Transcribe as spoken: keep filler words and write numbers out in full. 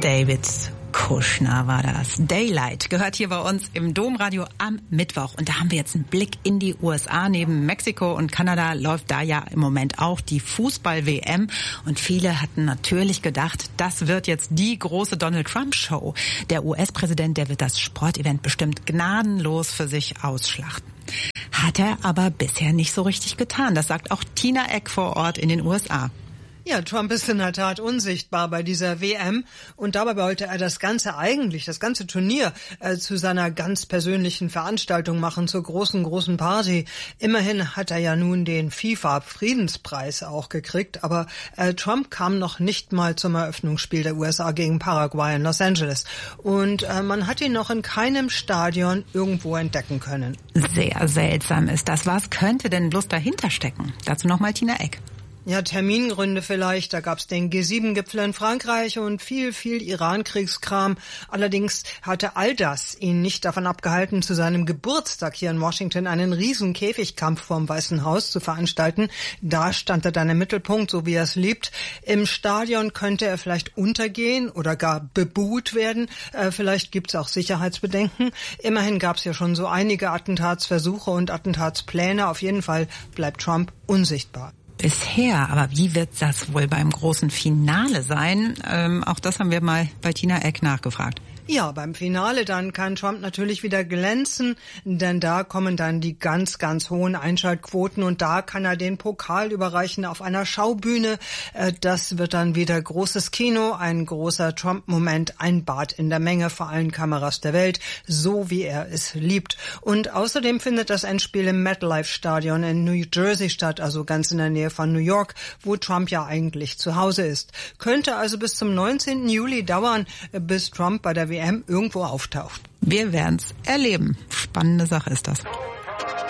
David Kushner war das. Daylight gehört hier bei uns im Domradio am Mittwoch. Und da haben wir jetzt einen Blick in die U S A. Neben Mexiko und Kanada läuft da ja im Moment auch die Fußball-W M. Und viele hatten natürlich gedacht, das wird jetzt die große Donald-Trump-Show. Der U S-Präsident, der wird das Sportevent bestimmt gnadenlos für sich ausschlachten. Hat er aber bisher nicht so richtig getan. Das sagt auch Tina Eck vor Ort in den U S A. Ja, Trump ist in der Tat unsichtbar bei dieser W M und dabei wollte er das Ganze eigentlich, das ganze Turnier äh, zu seiner ganz persönlichen Veranstaltung machen, zur großen, großen Party. Immerhin hat er ja nun den FIFA-Friedenspreis auch gekriegt, aber äh, Trump kam noch nicht mal zum Eröffnungsspiel der U S A gegen Paraguay in Los Angeles und äh, man hat ihn noch in keinem Stadion irgendwo entdecken können. Sehr seltsam ist das. Was könnte denn bloß dahinter stecken? Dazu nochmal Tina Eck. Ja, Termingründe vielleicht. Da gab's den G sieben Gipfel in Frankreich und viel, viel Iran-Kriegskram. Allerdings hatte all das ihn nicht davon abgehalten, zu seinem Geburtstag hier in Washington einen riesen Käfigkampf vorm Weißen Haus zu veranstalten. Da stand er dann im Mittelpunkt, so wie er es liebt. Im Stadion könnte er vielleicht untergehen oder gar bebuht werden. Äh, vielleicht gibt's auch Sicherheitsbedenken. Immerhin gab's ja schon so einige Attentatsversuche und Attentatspläne. Auf jeden Fall bleibt Trump unsichtbar. Bisher, aber wie wird das wohl beim großen Finale sein? Ähm, auch das haben wir mal bei Tina Eck nachgefragt. Ja, beim Finale dann kann Trump natürlich wieder glänzen, denn da kommen dann die ganz, ganz hohen Einschaltquoten und da kann er den Pokal überreichen auf einer Schaubühne. Das wird dann wieder großes Kino, ein großer Trump-Moment, ein Bad in der Menge vor allen Kameras der Welt, so wie er es liebt. Und außerdem findet das Endspiel im MetLife-Stadion in New Jersey statt, also ganz in der Nähe von New York, wo Trump ja eigentlich zu Hause ist. Könnte also bis zum neunzehnten Juli dauern, bis Trump bei der W M irgendwo auftaucht. Wir werden's erleben. Spannende Sache ist das.